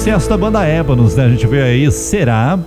sucesso da banda Ébanos, né? A gente vê aí, Será.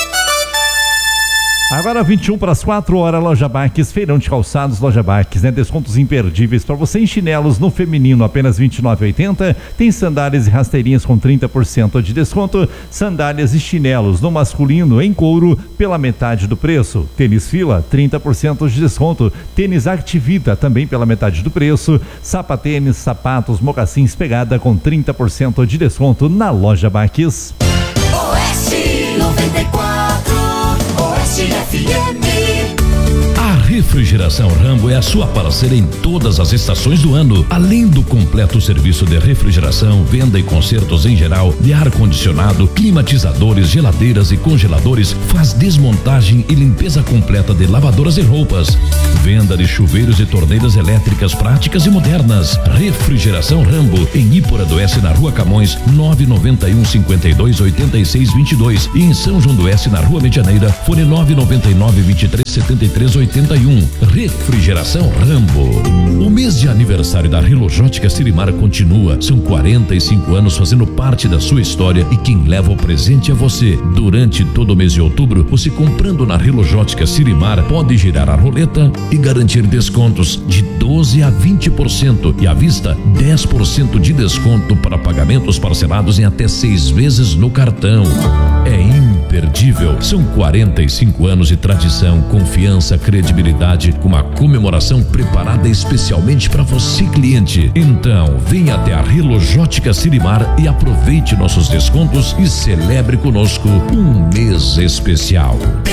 Agora 21 para as 4 horas, Loja Baques, feirão de calçados, Loja Baques, né? Descontos imperdíveis para você em chinelos no feminino, apenas R$ 29,80. Tem sandálias e rasteirinhas com 30% de desconto. Sandálias e chinelos no masculino em couro pela metade do preço. Tênis Fila, 30% de desconto. Tênis Activita também pela metade do preço. Sapatênis, sapatos, mocassins pegada com 30% de desconto na Loja Baques. Oeste 94. FM. A Refrigeração Rambo é a sua parceira em todas as estações do ano. Além do completo serviço de refrigeração, venda e consertos em geral, de ar-condicionado, climatizadores, geladeiras e congeladores, faz desmontagem e limpeza completa de lavadoras e roupas. Venda de chuveiros e torneiras elétricas práticas e modernas. Refrigeração Rambo, em Ípora do Oeste, na Rua Camões, 991 52 86 22 e em São João do Oeste, na Rua Medianeira, fone 999 23 73 81. Refrigeração Rambo. O mês de aniversário da Relojótica Sirimar continua. São 45 anos fazendo parte da sua história e quem leva o presente é você. Durante todo o mês de outubro, você comprando na Relojótica Sirimar pode girar a roleta e garantir descontos de 12% a 20% e à vista 10% de desconto para pagamentos parcelados em até 6 vezes no cartão. É imperdível. São 45 anos de tradição, confiança, credibilidade, com uma comemoração preparada especialmente para você, cliente. Então, venha até a Relojótica Sirimar e aproveite nossos descontos e celebre conosco um mês especial.